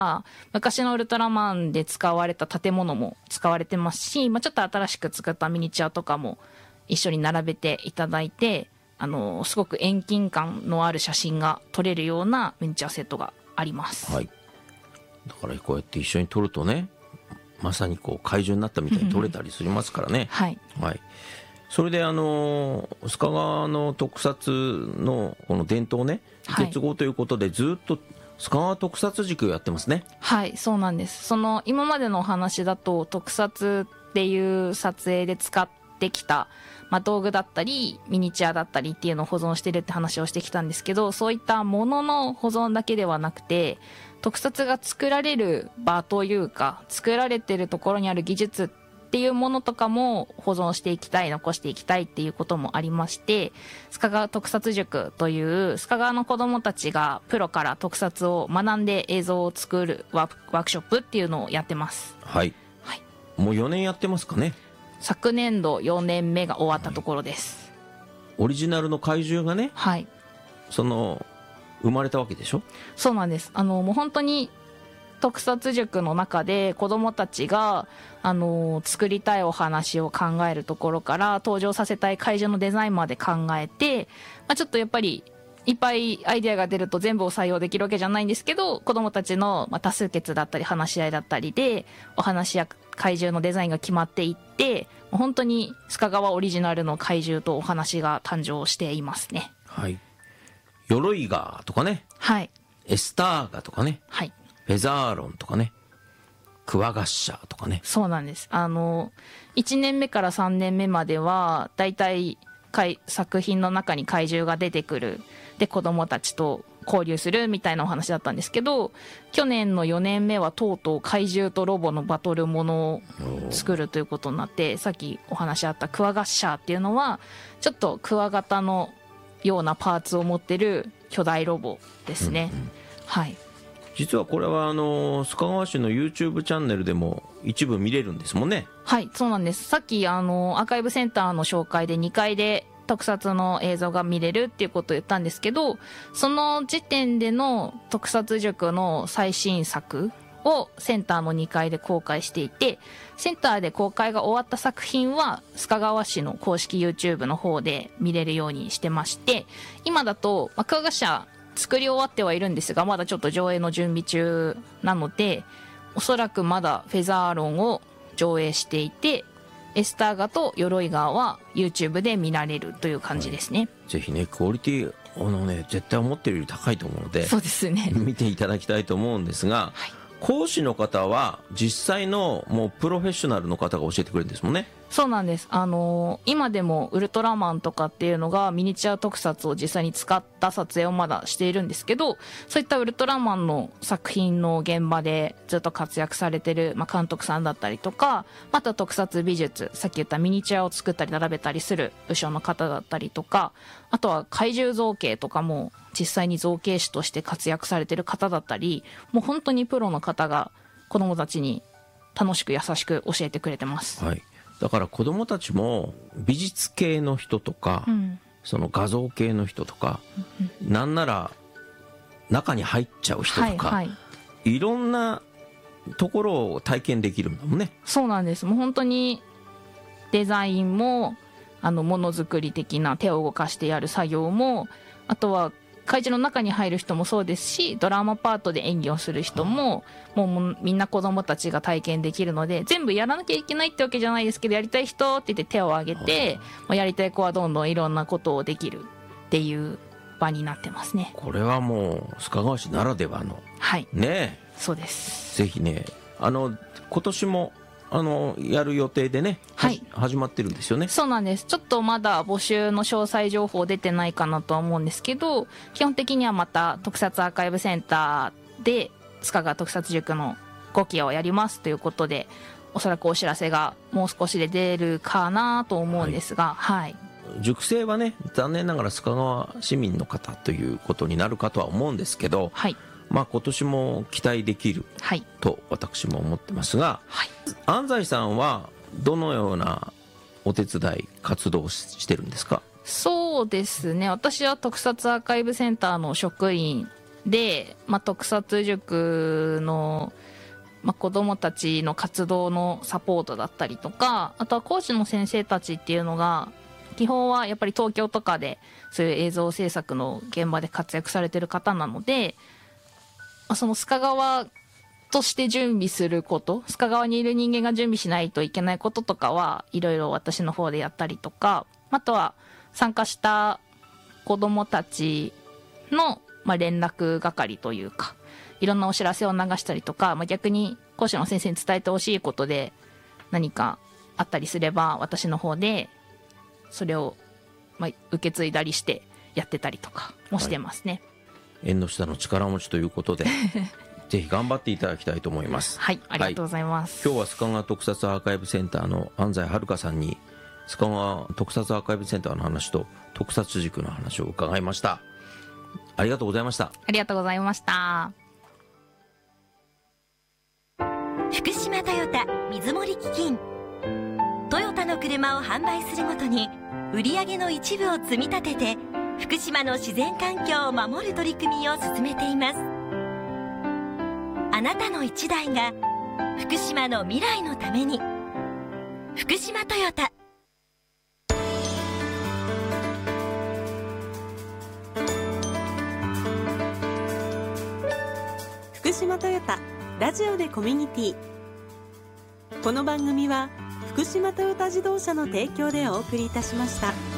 昔のウルトラマンで使われた建物も使われてますし、ちょっと新しく作ったミニチュアとかも一緒に並べていただいて、すごく遠近感のある写真が撮れるようなミニチュアセットがあります。 はい。だからこうやって一緒に撮るとね、まさにこう怪獣になったみたいに撮れたりしますからね。 はい。 はい。それで須賀川の特撮のこの伝統ね、受け継ごうということでずっと須賀川特撮塾をやってますね。 はい、そうなんです。今までのお話だと特撮っていう撮影で使ってきた、道具だったりミニチュアだったりっていうのを保存してるって話をしてきたんですけど、そういったものの保存だけではなくて、特撮が作られる場というか、作られてるところにある技術っていうものとかも保存していきたい、残していきたいっていうこともありまして、須賀川特撮塾という須賀川の子どもたちがプロから特撮を学んで映像を作るワークショップっていうのをやってます。 はい、はい、もう4年やってますかね。 昨年度4年目が終わったところです。 オリジナルの怪獣がね、 はい、 生まれたわけでしょ。 そうなんです。もう本当に特撮塾の中で子どもたちが作りたいお話を考えるところから登場させたい怪獣のデザインまで考えて、ちょっとやっぱりいっぱいアイデアが出ると全部を採用できるわけじゃないんですけど、子どもたちの多数決だったり話し合いだったりでお話や怪獣のデザインが決まっていって、本当に須賀川オリジナルの怪獣とお話が誕生していますね。 はい。鎧ガとかね、 はい、 エスターガとかね、 はい、 フェザーロンとかね、クワガッシャーとかね。 そうなんです。1年目から3年目まではだいたい作品の中に怪獣が出てくる、で子供たちと交流するみたいなお話だったんですけど、去年の4年目はとうとう怪獣とロボのバトルものを作るということになって、さっきお話あったクワガッシャーっていうのはちょっとクワガタのようなパーツを持ってる巨大ロボですね。はい。 実はこれは須賀川市の YouTube チャンネルでも一部見れるんですもんね。 はい、そうなんです。さっきアーカイブセンターの紹介で2階で特撮の映像が見れるっていうことを言ったんですけど、その時点での特撮塾の最新作をセンターの2階で公開していて、センターで公開が終わった作品は須賀川市の公式 YouTube の方で見れるようにしてまして、今だとクワガッシャー作り終わってはいるんですが、まだちょっと上映の準備中なので、おそらくまだフェザーロンを上映していて、エスターガと鎧ガは YouTube で見られるという感じですね。はい、 ぜひね、クオリティ絶対思ってるより高いと思うので、 そうですね、 見ていただきたいと思うんですが、はい、講師の方は実際のもうプロフェッショナルの方が教えてくれるんですもんね。 そうなんです。今でもウルトラマンとかっていうのがミニチュア特撮を実際に使った撮影をまだしているんですけど、そういったウルトラマンの作品の現場でずっと活躍されてる、監督さんだったりとか、また特撮美術、さっき言ったミニチュアを作ったり並べたりする部署の方だったりとか、あとは怪獣造形とかも実際に造形師として活躍されてる方だったり、もう本当にプロの方が子供たちに楽しく優しく教えてくれてます。 はい。だから子どもたちも美術系の人とか、その画像系の人とか、なんなら中に入っちゃう人とか、いろんなところを体験できるんだもんね。 そうなんです。もう本当にデザインもものづくり的な手を動かしてやる作業も、あとは怪獣の中に入る人もそうですし、ドラマパートで演技をする人も、もうみんな子供たちが体験できるので、全部やらなきゃいけないってわけじゃないですけど、やりたい人って言って手を挙げて、やりたい子はどんどんいろんなことをできるっていう場になってますね。 これはもう須賀川市ならではの、 はい、 ね、 そうです。 ぜひね、今年もやる予定でね、 はい、 始まってるんですよね。 そうなんです。ちょっとまだ募集の詳細情報出てないかなとは思うんですけど、基本的にはまた特撮アーカイブセンターで須賀川特撮塾の5期をやりますということで、おそらくお知らせがもう少しで出るかなと思うんですが、はい、 塾生はね、残念ながら須賀川市民の方ということになるかとは思うんですけど、 はい、 今年も期待できると私も思ってますが、はい、安西さんはどのようなお手伝い活動をしてるんですか？ そうですね、私は特撮アーカイブセンターの職員で、特撮塾の、子どもたちの活動のサポートだったりとか、あとは講師の先生たちっていうのが基本はやっぱり東京とかでそういう映像制作の現場で活躍されてる方なので、その須賀川として準備すること、須賀川にいる人間が準備しないといけないこととかはいろいろ私の方でやったりとか、あとは参加した子どもたちの連絡係というか、いろんなお知らせを流したりとか、逆に講師の先生に伝えてほしいことで何かあったりすれば、私の方でそれを受け継いだりしてやってたりとかもしてますね。 縁の下の力持ちということでぜひ頑張っていただきたいと思います。 はい、ありがとうございます。 今日は須賀川特撮アーカイブセンターの安西遥さんに須賀川特撮アーカイブセンターの話と特撮塾の話を伺いました。ありがとうございました。 ありがとうございました。 福島トヨタ水森基金。トヨタの車を販売するごとに売上の一部を積み立てて福島の自然環境を守る取り組みを進めています。あなたの一台が福島の未来のために。福島トヨタ。 福島トヨタラジオでコミュニティ。この番組は福島トヨタ自動車の提供でお送りいたしました。